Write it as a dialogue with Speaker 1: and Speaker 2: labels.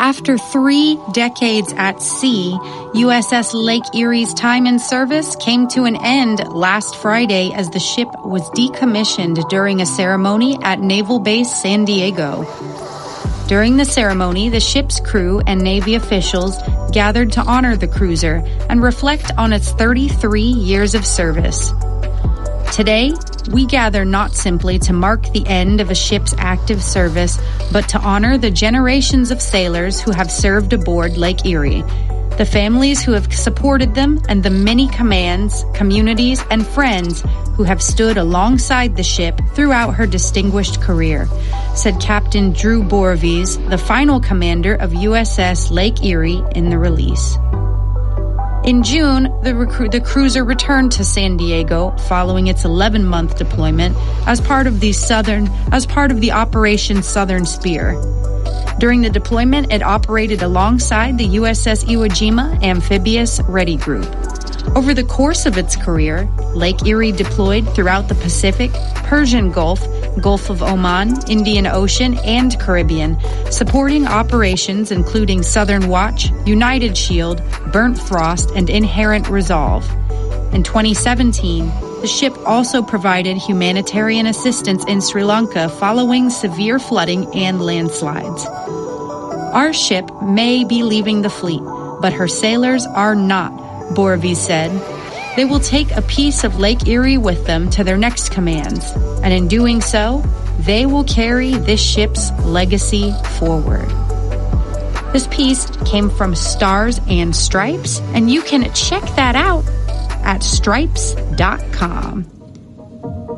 Speaker 1: After 3 decades at sea, USS Lake Erie's time in service came to an end last Friday as the ship was decommissioned during a ceremony at Naval Base San Diego. During the ceremony, the ship's crew and Navy officials gathered to honor the cruiser and reflect on its 33 years of service. Today, we gather not simply to mark the end of a ship's active service, but to honor the generations of sailors who have served aboard Lake Erie, the families who have supported them, and the many commands, communities, and friends who have stood alongside the ship throughout her distinguished career, said Captain Drew Borowies, the final commander of USS Lake Erie, in the release. In June, the cruiser returned to San Diego following its 11-month deployment as part of the Operation Southern Spear. During the deployment, it operated alongside the USS Iwo Jima Amphibious Ready Group. Over the course of its career, Lake Erie deployed throughout the Pacific, Persian Gulf, Gulf of Oman, Indian Ocean, and Caribbean, supporting operations including Southern Watch, United Shield, Burnt Frost, and Inherent Resolve. In 2017, the ship also provided humanitarian assistance in Sri Lanka following severe flooding and landslides. Our ship may be leaving the fleet, but her sailors are not, Borowies said. They will take a piece of Lake Erie with them to their next commands, and in doing so, they will carry this ship's legacy forward. This piece came from Stars and Stripes, and you can check that out at stripes.com.